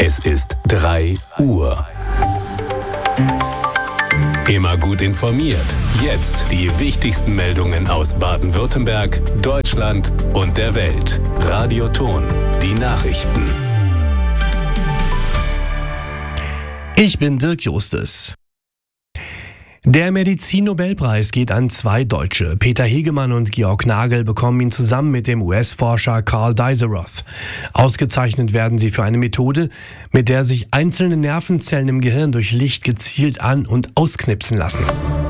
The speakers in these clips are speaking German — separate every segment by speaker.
Speaker 1: Es ist 3 Uhr. Immer gut informiert. Jetzt die wichtigsten Meldungen aus Baden-Württemberg, Deutschland und der Welt. Radio Ton, die Nachrichten.
Speaker 2: Ich bin Dirk Justus. Der Medizin-Nobelpreis geht an 2 Deutsche. Peter Hegemann und Georg Nagel bekommen ihn zusammen mit dem US-Forscher Carl Dizeroth. Ausgezeichnet werden sie für eine Methode, mit der sich einzelne Nervenzellen im Gehirn durch Licht gezielt an- und ausknipsen lassen.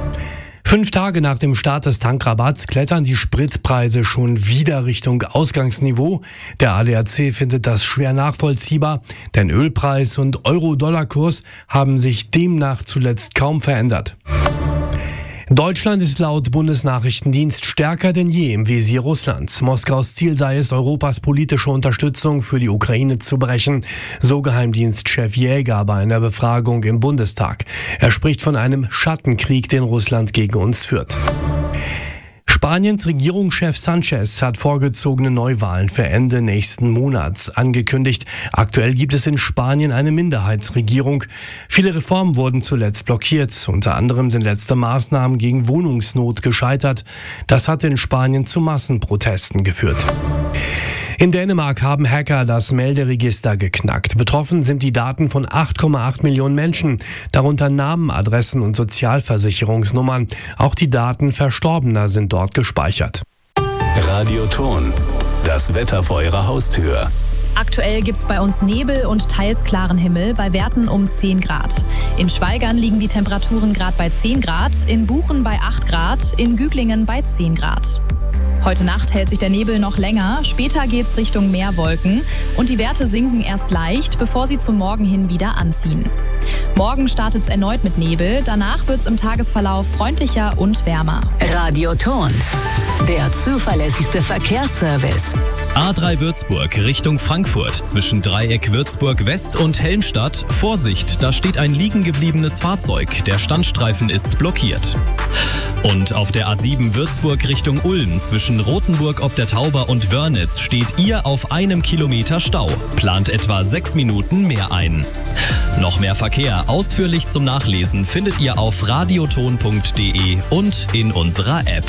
Speaker 2: 5 Tage nach dem Start des Tankrabatts klettern die Spritpreise schon wieder Richtung Ausgangsniveau. Der ADAC findet das schwer nachvollziehbar, denn Ölpreis und Euro-Dollar-Kurs haben sich demnach zuletzt kaum verändert. Deutschland ist laut Bundesnachrichtendienst stärker denn je im Visier Russlands. Moskaus Ziel sei es, Europas politische Unterstützung für die Ukraine zu brechen, so Geheimdienstchef Jäger bei einer Befragung im Bundestag. Er spricht von einem Schattenkrieg, den Russland gegen uns führt. Spaniens Regierungschef Sanchez hat vorgezogene Neuwahlen für Ende nächsten Monats angekündigt. Aktuell gibt es in Spanien eine Minderheitsregierung. Viele Reformen wurden zuletzt blockiert. Unter anderem sind letzte Maßnahmen gegen Wohnungsnot gescheitert. Das hat in Spanien zu Massenprotesten geführt. In Dänemark haben Hacker das Melderegister geknackt. Betroffen sind die Daten von 8,8 Millionen Menschen, darunter Namen, Adressen und Sozialversicherungsnummern. Auch die Daten Verstorbener sind dort gespeichert.
Speaker 1: Radio Ton, das Wetter vor Ihrer Haustür.
Speaker 3: Aktuell gibt's bei uns Nebel und teils klaren Himmel bei Werten um 10 Grad. In Schweigern liegen die Temperaturen gerade bei 10 Grad, in Buchen bei 8 Grad, in Güglingen bei 10 Grad. Heute Nacht hält sich der Nebel noch länger, später geht's Richtung Meerwolken und die Werte sinken erst leicht, bevor sie zum Morgen hin wieder anziehen. Morgen startet's erneut mit Nebel, danach wird's im Tagesverlauf freundlicher und wärmer.
Speaker 4: Radio Ton, der zuverlässigste Verkehrsservice.
Speaker 5: A3 Würzburg Richtung Frankfurt zwischen Dreieck Würzburg West und Helmstadt. Vorsicht, da steht ein liegen gebliebenes Fahrzeug. Der Standstreifen ist blockiert. Und auf der A7 Würzburg Richtung Ulm zwischen Rothenburg ob der Tauber und Wörnitz steht ihr auf 1 Kilometer Stau. Plant etwa 6 Minuten mehr ein. Noch mehr Verkehr ausführlich zum Nachlesen findet ihr auf radioton.de und in unserer App.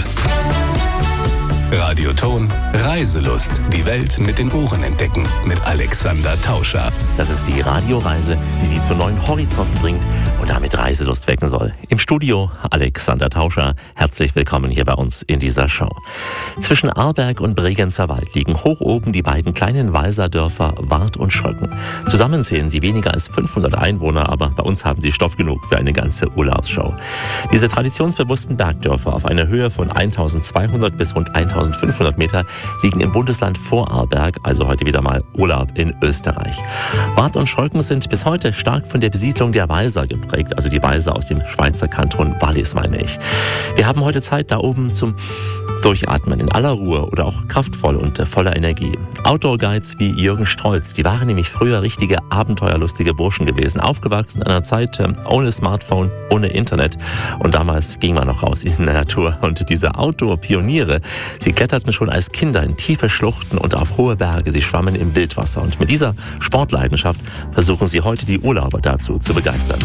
Speaker 1: Radio Ton, Reiselust. Die Welt mit den Ohren entdecken. Mit Alexander Tauscher.
Speaker 6: Das ist die Radioreise, die Sie zu neuen Horizonten bringt und damit Reiselust wecken soll. Im Studio Alexander Tauscher. Herzlich willkommen hier bei uns in dieser Show. Zwischen Arlberg und Bregenzer Wald liegen hoch oben die beiden kleinen Walserdörfer Wart und Schröcken. Zusammen zählen sie weniger als 500 Einwohner, aber bei uns haben sie Stoff genug für eine ganze Urlaubsshow. Diese traditionsbewussten Bergdörfer auf einer Höhe von 1200 bis rund 1500 Meter liegen im Bundesland Vorarlberg, also heute wieder mal Urlaub in Österreich. Wart und Schröcken sind bis heute stark von der Besiedlung der Walser geprägt, also die Walser aus dem Schweizer Kanton Wallis, meine ich. Wir haben heute Zeit da oben zum Durchatmen in aller Ruhe oder auch kraftvoll und voller Energie. Outdoor-Guides wie Jürgen Strolz, die waren nämlich früher richtige abenteuerlustige Burschen gewesen, aufgewachsen in einer Zeit ohne Smartphone, ohne Internet und damals ging man noch raus in der Natur und diese Outdoor-Pioniere, sie kletterten schon als Kinder in tiefe Schluchten und auf hohe Berge, sie schwammen im Wildwasser und mit dieser Sportleidenschaft versuchen sie heute die Urlauber dazu zu begeistern.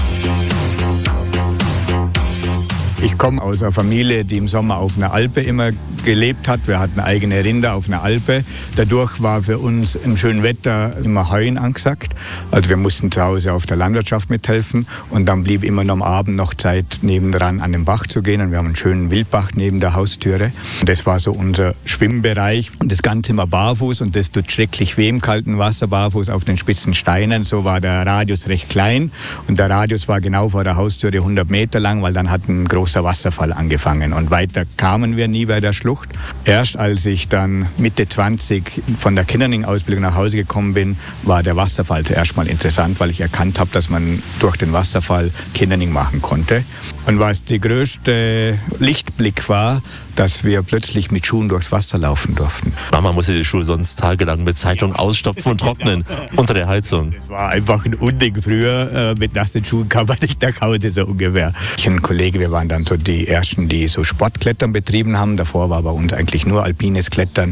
Speaker 7: Ich komme aus einer Familie, die im Sommer auf einer Alpe immer gelebt hat. Wir hatten eigene Rinder auf einer Alpe. Dadurch war für uns im schönen Wetter immer Heuen angesagt. Also wir mussten zu Hause auf der Landwirtschaft mithelfen und dann blieb immer noch am Abend noch Zeit, nebendran an den Bach zu gehen. Und wir haben einen schönen Wildbach neben der Haustüre. Und das war so unser Schwimmbereich. Und das Ganze immer barfuß und das tut schrecklich weh im kalten Wasser, barfuß auf den spitzen Steinen. So war der Radius recht klein und der Radius war genau vor der Haustüre 100 Meter lang, weil dann hat ein großer Wasserfall angefangen und weiter kamen wir nie bei der Schlucht. Erst als ich dann Mitte 20 von der Kinderning-Ausbildung nach Hause gekommen bin, war der Wasserfall zuerst mal interessant, weil ich erkannt habe, dass man durch den Wasserfall Kinderning machen konnte. Und was der größte Lichtblick war, dass wir plötzlich mit Schuhen durchs Wasser laufen durften.
Speaker 6: Mama musste die Schuhe sonst tagelang mit Zeitung ausstopfen und trocknen unter der Heizung.
Speaker 7: Das war einfach ein Unding früher. Mit nassen Schuhen kam man nicht nach Hause, so ungefähr. Ich und ein Kollege, wir waren dann so die Ersten, die so Sportklettern betrieben haben. Davor war bei uns eigentlich nur alpines Klettern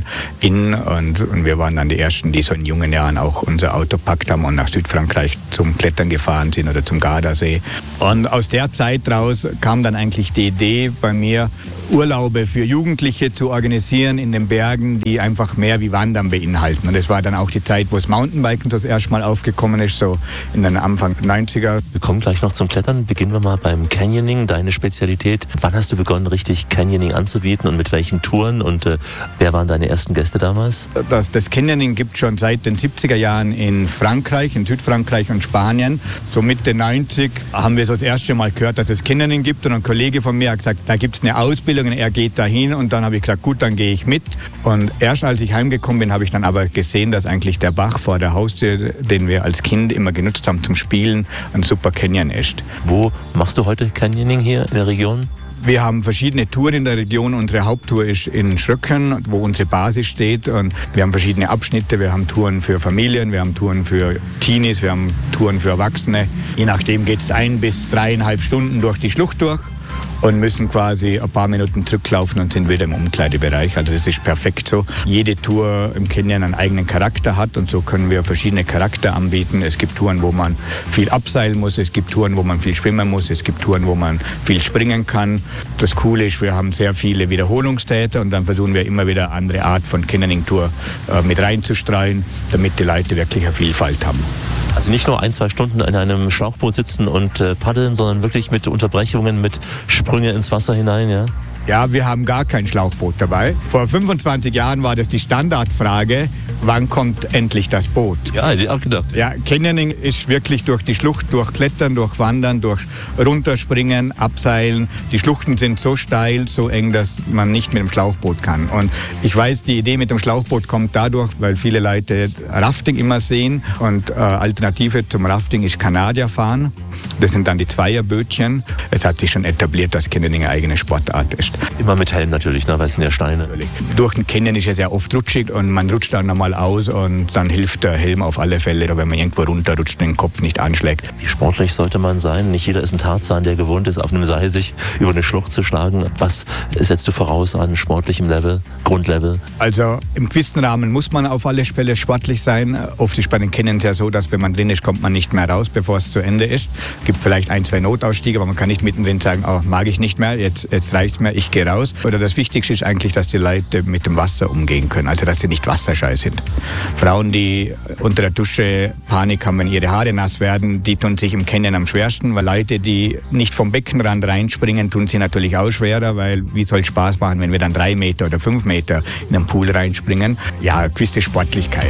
Speaker 7: und wir waren dann die Ersten, die so in jungen Jahren auch unser Auto packt haben und nach Südfrankreich zum Klettern gefahren sind oder zum Gardasee. Und aus der Zeit raus kam dann eigentlich die Idee bei mir, Urlaube für Jugendliche zu organisieren in den Bergen, die einfach mehr wie Wandern beinhalten. Und es war dann auch die Zeit, wo das Mountainbiken das erste Mal aufgekommen ist, so in den Anfang 90er.
Speaker 6: Wir kommen gleich noch zum Klettern. Beginnen wir mal beim Canyoning, deine Spezialität. Wann hast du begonnen, richtig Canyoning anzubieten und mit welchen Touren? Und wer waren deine ersten Gäste damals?
Speaker 7: Das Canyoning gibt es schon seit den 70er Jahren in Frankreich, in Südfrankreich und Spanien. So Mitte 90 haben wir so das erste Mal gehört, dass es Canyoning gibt. Und ein Kollege von mir hat gesagt, da gibt es eine Ausbildung. Und er geht dahin und dann habe ich gesagt, gut, dann gehe ich mit. Und erst als ich heimgekommen bin, habe ich dann aber gesehen, dass eigentlich der Bach vor der Haustür, den wir als Kind immer genutzt haben zum Spielen, ein super Canyon ist.
Speaker 6: Wo machst du heute Canyoning hier in der Region?
Speaker 7: Wir haben verschiedene Touren in der Region. Unsere Haupttour ist in Schröcken, wo unsere Basis steht. Und wir haben verschiedene Abschnitte. Wir haben Touren für Familien, wir haben Touren für Teenies, wir haben Touren für Erwachsene. Je nachdem geht es 1 bis 3,5 Stunden durch die Schlucht durch. Und müssen quasi ein paar Minuten zurücklaufen und sind wieder im Umkleidebereich. Also das ist perfekt so. Jede Tour im Canyon einen eigenen Charakter hat und so können wir verschiedene Charakter anbieten. Es gibt Touren, wo man viel abseilen muss, es gibt Touren, wo man viel schwimmen muss, es gibt Touren, wo man viel springen kann. Das Coole ist, wir haben sehr viele Wiederholungstäter und dann versuchen wir immer wieder eine andere Art von Canyoning-Tour mit reinzustreuen, damit die Leute wirklich eine Vielfalt haben.
Speaker 6: Also nicht nur 1-2 Stunden in einem Schlauchboot sitzen und paddeln, sondern wirklich mit Unterbrechungen, mit Sprünge ins Wasser hinein, ja?
Speaker 7: Ja, wir haben gar kein Schlauchboot dabei. Vor 25 Jahren war das die Standardfrage, wann kommt endlich das Boot?
Speaker 6: Ja, hätte ich auch gedacht.
Speaker 7: Ja, Canyoning ist wirklich durch die Schlucht, durch Klettern, durch Wandern, durch Runterspringen, Abseilen. Die Schluchten sind so steil, so eng, dass man nicht mit dem Schlauchboot kann. Und ich weiß, die Idee mit dem Schlauchboot kommt dadurch, weil viele Leute Rafting immer sehen. Und Alternative zum Rafting ist Kanadierfahren. Das sind dann die Zweierbötchen. Es hat sich schon etabliert, dass Canyoning eine eigene Sportart ist.
Speaker 6: Immer mit Helm natürlich, ne? Weil es sind ja Steine.
Speaker 7: Durch den Canyon ist es ja oft rutschig und man rutscht dann nochmal aus und dann hilft der Helm auf alle Fälle, wenn man irgendwo runterrutscht und den Kopf nicht anschlägt.
Speaker 6: Wie sportlich sollte man sein? Nicht jeder ist ein Tarzan, der gewohnt ist, auf einem Seil sich über eine Schlucht zu schlagen. Was setzt du voraus an sportlichem Level, Grundlevel?
Speaker 7: Also im gewissen Rahmen muss man auf alle Fälle sportlich sein. Oft ist bei den Canyons ja so, dass wenn man drin ist, kommt man nicht mehr raus, bevor es zu Ende ist. Es gibt vielleicht 1-2 Notausstiege, aber man kann nicht mittendrin sagen, oh, mag ich nicht mehr, jetzt reicht's mir, ich gehe raus. Oder das Wichtigste ist eigentlich, dass die Leute mit dem Wasser umgehen können, also dass sie nicht wasserscheu sind. Frauen, die unter der Dusche Panik haben, wenn ihre Haare nass werden, die tun sich im Canyon am schwersten, weil Leute, die nicht vom Beckenrand reinspringen, tun sie natürlich auch schwerer, weil wie soll es Spaß machen, wenn wir dann 3 Meter oder 5 Meter in einen Pool reinspringen? Ja, gewisse Sportlichkeit.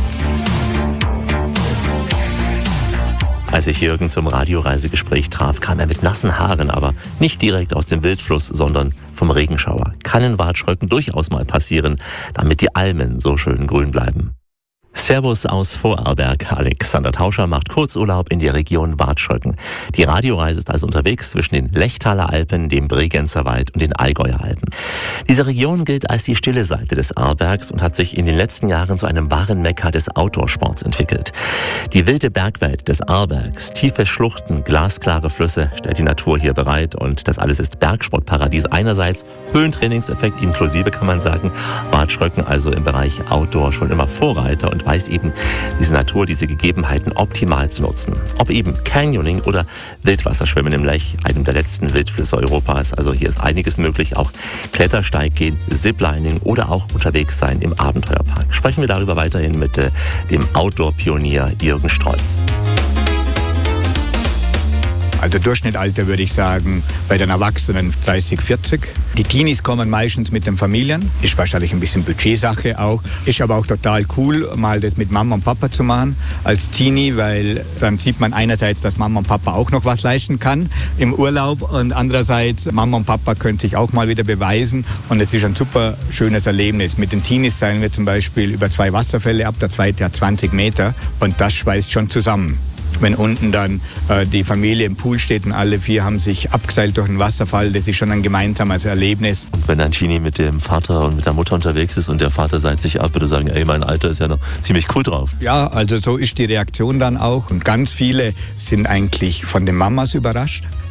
Speaker 6: Als ich Jürgen zum Radioreisegespräch traf, kam er mit nassen Haaren, aber nicht direkt aus dem Wildfluss, sondern vom Regenschauer. Kann in Watschröcken durchaus mal passieren, damit die Almen so schön grün bleiben. Servus aus Vorarlberg. Alexander Tauscher macht Kurzurlaub in der Region Watschröcken. Die Radioreise ist also unterwegs zwischen den Lechtaler Alpen, dem Bregenzer Wald und den Allgäuer Alpen. Diese Region gilt als die stille Seite des Arlbergs und hat sich in den letzten Jahren zu einem wahren Mekka des Outdoorsports entwickelt. Die wilde Bergwelt des Arlbergs, tiefe Schluchten, glasklare Flüsse stellt die Natur hier bereit und das alles ist Bergsportparadies einerseits, Höhentrainingseffekt inklusive kann man sagen, Watschröcken also im Bereich Outdoor schon immer Vorreiter und weiß eben, diese Natur, diese Gegebenheiten optimal zu nutzen. Ob eben Canyoning oder Wildwasserschwimmen im Lech, einem der letzten Wildflüsse Europas. Also hier ist einiges möglich, auch Klettersteig gehen, Ziplining oder auch unterwegs sein im Abenteuerpark. Sprechen wir darüber weiterhin mit dem Outdoor-Pionier Jürgen Strolz.
Speaker 7: Also Durchschnittsalter würde ich sagen, bei den Erwachsenen 30, 40. Die Teenies kommen meistens mit den Familien. Ist wahrscheinlich ein bisschen Budgetsache auch. Ist aber auch total cool, mal das mit Mama und Papa zu machen als Teenie, weil dann sieht man einerseits, dass Mama und Papa auch noch was leisten kann im Urlaub und andererseits, Mama und Papa können sich auch mal wieder beweisen und es ist ein super schönes Erlebnis. Mit den Teenies seilen wir zum Beispiel über 2 Wasserfälle ab, der zweite hat 20 Meter und das schweißt schon zusammen. Wenn unten dann die Familie im Pool steht und alle 4 haben sich abgeseilt durch den Wasserfall, das ist schon ein gemeinsames Erlebnis.
Speaker 6: Und wenn ein Teenie mit dem Vater und mit der Mutter unterwegs ist und der Vater seilt sich ab, würde sagen, ey, mein Alter ist ja noch ziemlich cool drauf.
Speaker 7: Ja, also so ist die Reaktion dann auch. Und ganz viele sind eigentlich von den Mamas überrascht.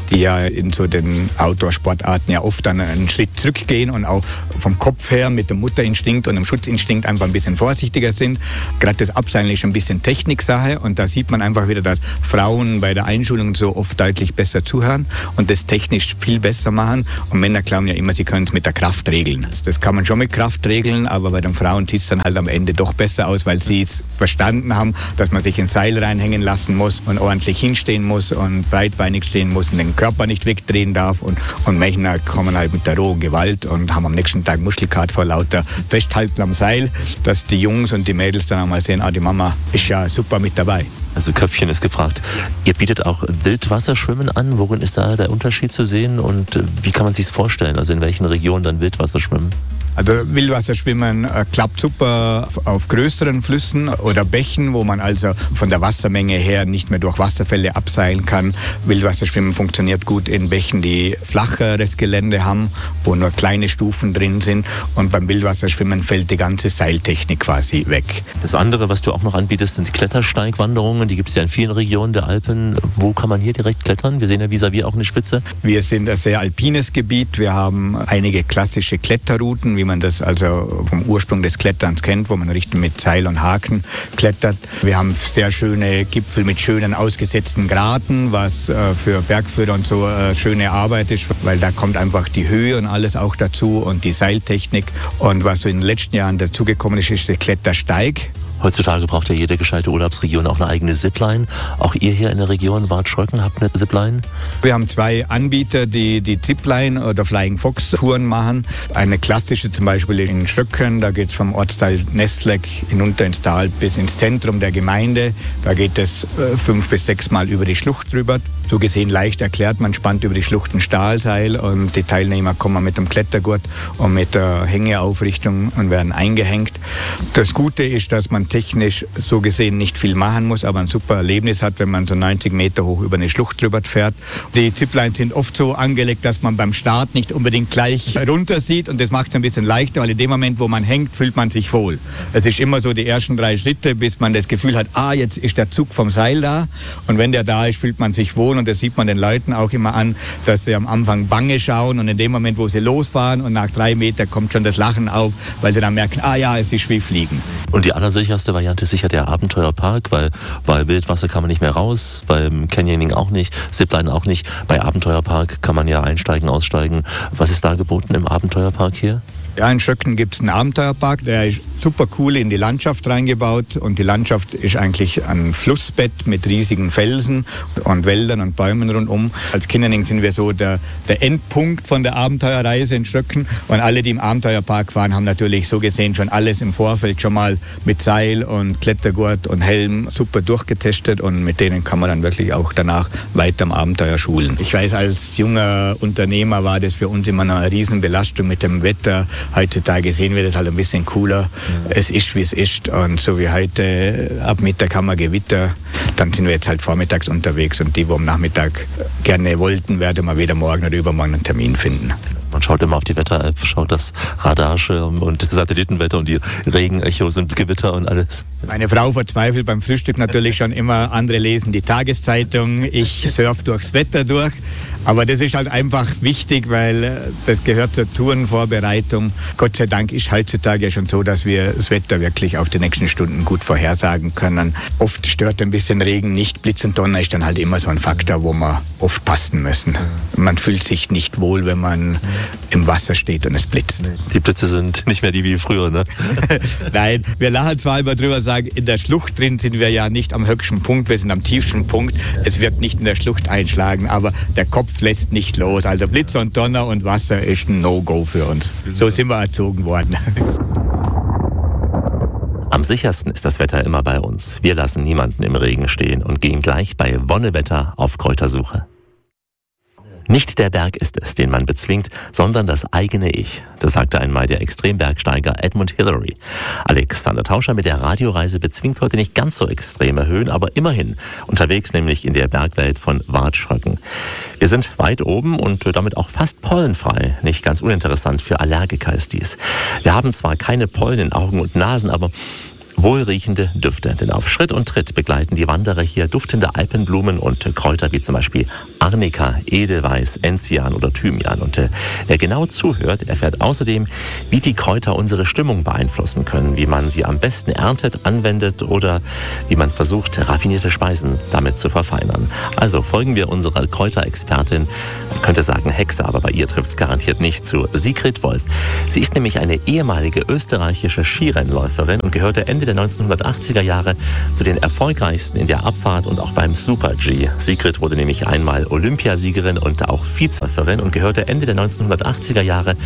Speaker 7: die ja in so den Outdoor-Sportarten ja oft dann einen Schritt zurückgehen und auch vom Kopf her mit dem Mutterinstinkt und dem Schutzinstinkt einfach ein bisschen vorsichtiger sind. Gerade das Abseilen ist ein bisschen Techniksache und da sieht man einfach wieder, dass Frauen bei der Einschulung so oft deutlich besser zuhören und das technisch viel besser machen. Und Männer glauben ja immer, sie können es mit der Kraft regeln. Das kann man schon mit Kraft regeln, aber bei den Frauen sieht es dann halt am Ende doch besser aus, weil sie es verstanden haben, dass man sich ins Seil reinhängen lassen muss und ordentlich hinstehen muss und breitbeinig stehen muss und den Körper nicht wegdrehen darf. Und Männer kommen halt mit der rohen Gewalt und haben am nächsten Tag Muskelkater vor lauter Festhalten am Seil, dass die Jungs und die Mädels dann einmal sehen, die Mama ist ja super mit dabei.
Speaker 6: Also Köpfchen ist gefragt. Ihr bietet auch Wildwasserschwimmen an. Worin ist da der Unterschied zu sehen und wie kann man sich das vorstellen? Also in welchen Regionen dann Wildwasserschwimmen?
Speaker 7: Also Wildwasserschwimmen klappt super auf größeren Flüssen oder Bächen, wo man also von der Wassermenge her nicht mehr durch Wasserfälle abseilen kann. Wildwasserschwimmen funktioniert gut in Bächen, die flacheres Gelände haben, wo nur kleine Stufen drin sind. Und beim Wildwasserschwimmen fällt die ganze Seiltechnik quasi weg.
Speaker 6: Das andere, was du auch noch anbietest, sind Klettersteigwanderungen. Die gibt es ja in vielen Regionen der Alpen. Wo kann man hier direkt klettern? Wir sehen ja vis-à-vis auch eine Spitze.
Speaker 7: Wir sind ein sehr alpines Gebiet. Wir haben einige klassische Kletterrouten, wie man das also vom Ursprung des Kletterns kennt, wo man richtig mit Seil und Haken klettert. Wir haben sehr schöne Gipfel mit schönen ausgesetzten Graten, was für Bergführer und so schöne Arbeit ist, weil da kommt einfach die Höhe und alles auch dazu und die Seiltechnik. Und was so in den letzten Jahren dazugekommen ist, ist der Klettersteig.
Speaker 6: Heutzutage braucht ja jede gescheite Urlaubsregion auch eine eigene Zipline. Auch ihr hier in der Region Bad Schröcken habt eine Zipline?
Speaker 7: Wir haben 2 Anbieter, die Zipline oder Flying Fox Touren machen. Eine klassische zum Beispiel in Schröcken, da geht es vom Ortsteil Nestleck hinunter ins Tal bis ins Zentrum der Gemeinde. Da geht es 5 bis 6 Mal über die Schlucht drüber. So gesehen leicht erklärt, man spannt über die Schlucht ein Stahlseil und die Teilnehmer kommen mit dem Klettergurt und mit der Hängeaufrichtung und werden eingehängt. Das Gute ist, dass man technisch so gesehen nicht viel machen muss, aber ein super Erlebnis hat, wenn man so 90 Meter hoch über eine Schlucht drüber fährt. Die Ziplines sind oft so angelegt, dass man beim Start nicht unbedingt gleich runter sieht und das macht es ein bisschen leichter, weil in dem Moment, wo man hängt, fühlt man sich wohl. Es ist immer so die ersten 3 Schritte, bis man das Gefühl hat, jetzt ist der Zug vom Seil da und wenn der da ist, fühlt man sich wohl. Und das sieht man den Leuten auch immer an, dass sie am Anfang bange schauen und in dem Moment, wo sie losfahren und nach 3 Metern kommt schon das Lachen auf, weil sie dann merken, es ist wie Fliegen.
Speaker 6: Und die allersicherste Variante ist sicher der Abenteuerpark, weil bei Wildwasser kann man nicht mehr raus, beim Canyoning auch nicht, Zipline auch nicht. Bei Abenteuerpark kann man ja einsteigen, aussteigen. Was ist da geboten im Abenteuerpark hier?
Speaker 7: Ja, in Schröcken gibt es einen Abenteuerpark, der ist super cool in die Landschaft reingebaut und die Landschaft ist eigentlich ein Flussbett mit riesigen Felsen und Wäldern und Bäumen rundum. Als Kinderling sind wir so der Endpunkt von der Abenteuerreise in Schröcken und alle, die im Abenteuerpark waren, haben natürlich so gesehen schon alles im Vorfeld schon mal mit Seil und Klettergurt und Helm super durchgetestet und mit denen kann man dann wirklich auch danach weiter am Abenteuer schulen. Ich weiß, als junger Unternehmer war das für uns immer eine Riesenbelastung mit dem Wetter. Heutzutage sehen wir das halt ein bisschen cooler. Ja. Es ist, wie es ist. Und so wie heute, ab Mittag haben wir Gewitter. Dann sind wir jetzt halt vormittags unterwegs. Und die, wo am Nachmittag gerne wollten, werden wir weder morgen oder übermorgen einen Termin finden.
Speaker 6: Man schaut immer auf die Wetter-App, schaut das Radarschirm und Satellitenwetter und die Regenechos und Gewitter und alles.
Speaker 7: Meine Frau verzweifelt beim Frühstück natürlich schon immer. Andere lesen die Tageszeitung. Ich surfe durchs Wetter durch. Aber das ist halt einfach wichtig, weil das gehört zur Tourenvorbereitung. Gott sei Dank ist heutzutage ja schon so, dass wir das Wetter wirklich auf die nächsten Stunden gut vorhersagen können. Oft stört ein bisschen Regen nicht. Blitz und Donner ist dann halt immer so ein Faktor, wo wir oft passen müssen. Man fühlt sich nicht wohl, wenn man im Wasser steht und es blitzt.
Speaker 6: Die Blitze sind nicht mehr die wie früher, ne?
Speaker 7: Nein, wir lachen zwar immer drüber, sagen, in der Schlucht drin sind wir ja nicht am höchsten Punkt, wir sind am tiefsten Punkt. Es wird nicht in der Schlucht einschlagen, aber der Kopf lässt nicht los. Also Blitz und Donner und Wasser ist ein No-Go für uns. So sind wir erzogen worden.
Speaker 6: Am sichersten ist das Wetter immer bei uns. Wir lassen niemanden im Regen stehen und gehen gleich bei Wonnewetter auf Kräutersuche. Nicht der Berg ist es, den man bezwingt, sondern das eigene Ich. Das sagte einmal der Extrembergsteiger Edmund Hillary. Alexander Tauscher mit der Radioreise bezwingt heute nicht ganz so extreme Höhen, aber immerhin unterwegs, nämlich in der Bergwelt von Bad Schröcken. Wir sind weit oben und damit auch fast pollenfrei. Nicht ganz uninteressant für Allergiker ist dies. Wir haben zwar keine Pollen in Augen und Nasen, aber wohlriechende Düfte. Denn auf Schritt und Tritt begleiten die Wanderer hier duftende Alpenblumen und Kräuter wie zum Beispiel Arnika, Edelweiß, Enzian oder Thymian. Und wer genau zuhört, erfährt außerdem, wie die Kräuter unsere Stimmung beeinflussen können, wie man sie am besten erntet, anwendet oder wie man versucht, raffinierte Speisen damit zu verfeinern. Also folgen wir unserer Kräuterexpertin, man könnte sagen Hexe, aber bei ihr trifft es garantiert nicht zu, Sigrid Wolf. Sie ist nämlich eine ehemalige österreichische Skirennläuferin und gehörte Ende der 1980er Jahre zu den erfolgreichsten in der Abfahrt und auch beim Super-G. Sigrid wurde nämlich einmal Olympiasiegerin und auch Vizeläuferin und gehörte Ende der 1980er Jahre